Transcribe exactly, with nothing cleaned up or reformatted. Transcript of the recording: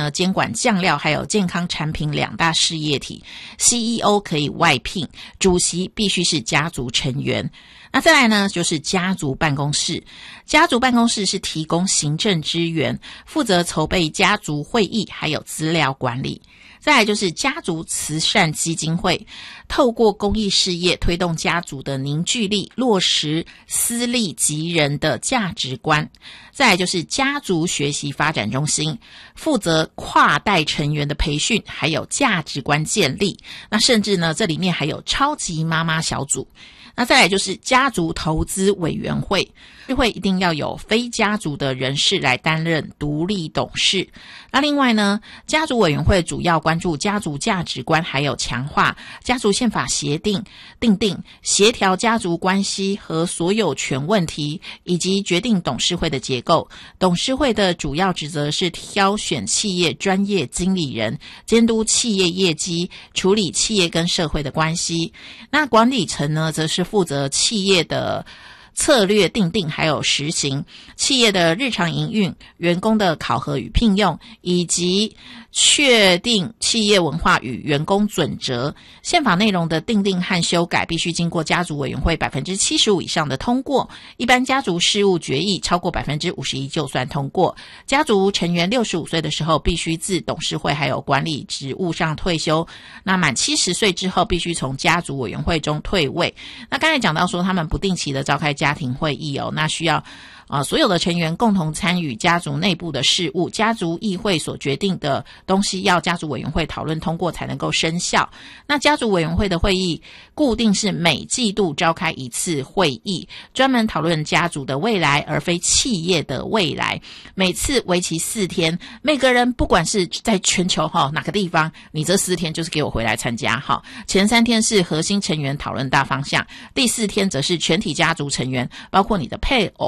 呢监管酱料还有健康产品两大事业体 ，C E O 可以外聘，主席必须是家族成员。那再来呢，就是家族办公室。家族办公室是提供行政支援，负责筹备家族会议还有资料管理。再来就是家族慈善基金会，透过公益事业推动家族的凝聚力，落实私利及人的价值观。再来就是家族学习发展中心，负责跨代成员的培训还有价值观建立。那甚至呢，这里面还有超级妈妈小组。那再来就是家族投资委员会，就会一定要有非家族的人士来担任独立董事。那另外呢，家族委员会主要关注家族价值观，还有强化家族宪法协定订定，协调家族关系和所有权问题，以及决定董事会的结构。董事会的主要职责是挑选企业专业经理人，监督企业业绩，处理企业跟社会的关系。那管理层呢，则是负责企业的策略订定还有实行，企业的日常营运，员工的考核与聘用，以及确定企业文化与员工准则。宪法内容的订定和修改必须经过家族委员会 百分之七十五 以上的通过，一般家族事务决议超过 百分之五十一 就算通过。家族成员六十五岁的时候必须自董事会还有管理职务上退休，那满七十岁之后必须从家族委员会中退位。那刚才讲到说他们不定期的召开家庭会议哦，那需要啊，所有的成员共同参与家族内部的事务，家族议会所决定的东西要家族委员会讨论通过才能够生效。那家族委员会的会议固定是每季度召开一次会议，专门讨论家族的未来，而非企业的未来。每次为期四天，每个人不管是在全球哈哪个地方，你这四天就是给我回来参加哈。前三天是核心成员讨论大方向，第四天则是全体家族成员，包括你的配偶。